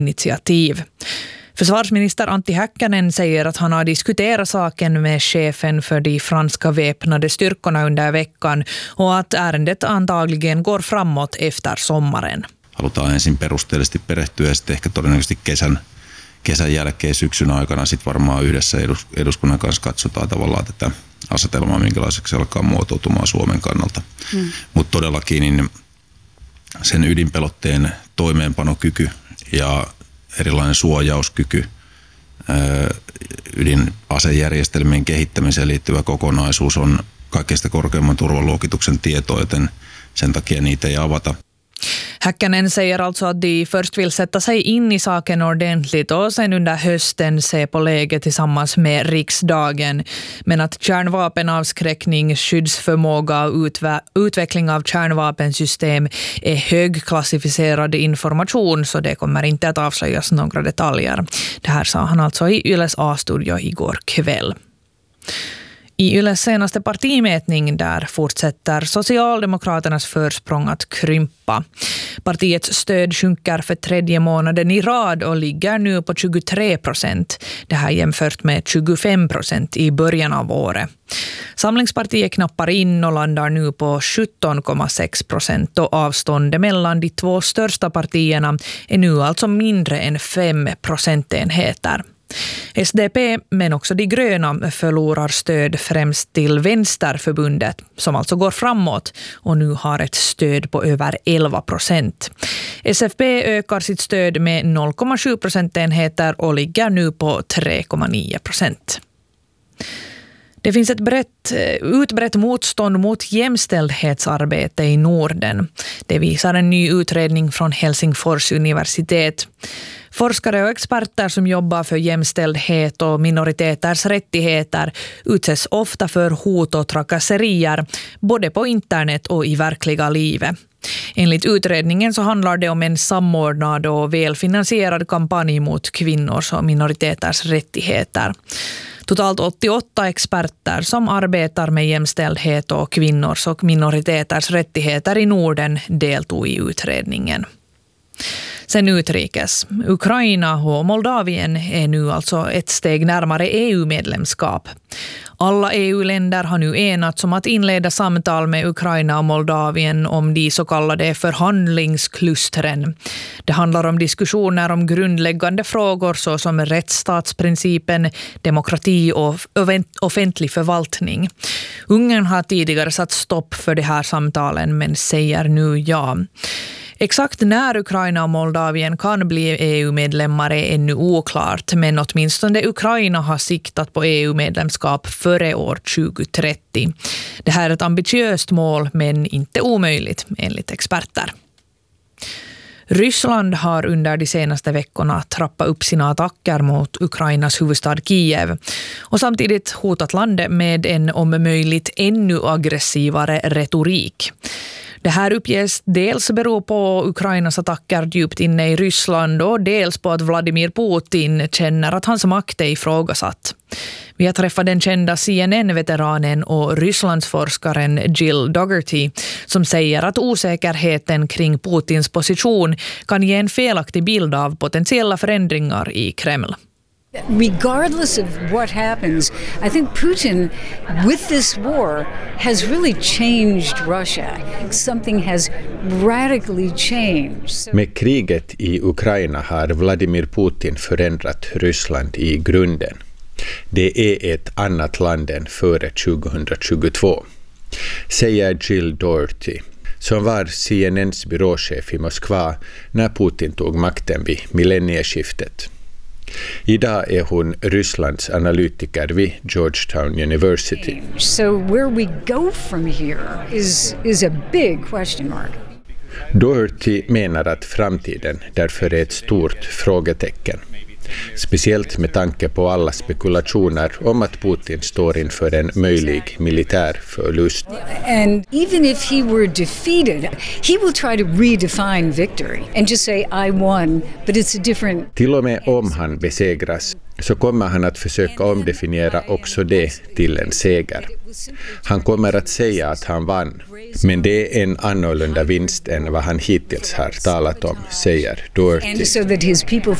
initiativ. Försvarsminister Antti Häkkänen säger att han har diskuterat saken med chefen för de franska väpnade styrkorna under veckan och att ärendet antagligen går framåt efter sommaren. Halutaan ensin perusteellisesti perehtyä ja sitten ehkä todennäköisesti kesän jälkeen syksyn aikana sitten varmaan yhdessä eduskunnan kanssa katsotaan tavallaan tätä asetelmaa, minkälaiseksi alkaa muotoutumaan Suomen kannalta. Mutta todellakin niin sen ydinpelotteen toimeenpanokyky ja erilainen suojauskyky, ydinasejärjestelmien kehittämiseen liittyvä kokonaisuus on kaikkein korkeimman turvaluokituksen tieto, joten sen takia niitä ei avata. Häkkänen säger alltså att de först vill sätta sig in i saken ordentligt och sen under hösten se på läget tillsammans med riksdagen. Men att kärnvapenavskräckning, skyddsförmåga och utveckling av kärnvapensystem är högklassificerad information, så det kommer inte att avslöjas några detaljer. Det här sa han alltså i Yles A-studio igår kväll. I Yles senaste partimätning där fortsätter Socialdemokraternas försprång att krympa. Partiets stöd sjunker för tredje månaden i rad och ligger nu på 23%. Det här jämfört med 25% i början av året. Samlingspartiet knappar in och landar nu på 17,6% och avståndet mellan de två största partierna är nu alltså mindre än 5 procentenheter. SDP, men också de gröna, förlorar stöd främst till Vänsterförbundet, som alltså går framåt och nu har ett stöd på över 11%. SFP ökar sitt stöd med 0,7 procentenheter och ligger nu på 3,9%. Det finns ett utbrett motstånd mot jämställdhetsarbete i Norden. Det visar en ny utredning från Helsingfors universitet. Forskare och experter som jobbar för jämställdhet och minoriteters rättigheter utsätts ofta för hot och trakasserier, både på internet och i verkliga livet. Enligt utredningen så handlar det om en samordnad och välfinansierad kampanj mot kvinnors och minoriteters rättigheter. Totalt 88 experter som arbetar med jämställdhet och kvinnors och minoriteters rättigheter i Norden deltog i utredningen. Sen utrikes. Ukraina och Moldavien är nu alltså ett steg närmare EU-medlemskap. Alla EU-länder har nu enats om att inleda samtal med Ukraina och Moldavien om de så kallade förhandlingsklustren. Det handlar om diskussioner om grundläggande frågor såsom rättsstatsprincipen, demokrati och offentlig förvaltning. Ungern har tidigare satt stopp för de här samtalen men säger nu ja. Exakt när Ukraina och Moldavien kan bli EU-medlemmar är ännu oklart, men åtminstone Ukraina har siktat på EU-medlemskap före år 2030. Det här är ett ambitiöst mål, men inte omöjligt, enligt experter. Ryssland har under de senaste veckorna trappat upp sina attacker mot Ukrainas huvudstad Kiev och samtidigt hotat landet med en om möjligt ännu aggressivare retorik. Det här uppges dels bero på Ukrainas attacker djupt inne i Ryssland och dels på att Vladimir Putin känner att hans makt är ifrågasatt. Vi har träffat den kända CNN-veteranen och Rysslandsforskaren Jill Dougherty som säger att osäkerheten kring Putins position kan ge en felaktig bild av potentiella förändringar i Kreml. Regardless of what happens, I think Putin, with this war, has really changed Russia. Something has radically changed. Med kriget i Ukraina har Vladimir Putin förändrat Ryssland i grunden. Det är ett annat land än före 2022, säger Jill Dougherty, som var CNNs byråchef i Moskva när Putin tog makten vid millennieskiftet. Idag är hon Rysslands analytiker vid Georgetown University. So where we go from here is a big question mark. Dougherty menar att framtiden därför är ett stort frågetecken. Speciellt med tanke på alla spekulationer om att Putin står inför en möjlig militär förlust. And even if he were defeated, he will try to redefine victory and just say I won, but it's a different. Till och med om han besegras så kommer han att försöka omdefiniera också det till en seger. Han kommer att säga att han vann, Men det är en annorlunda vinst än vad han hittills har talat om, säger Doherty. And so that his people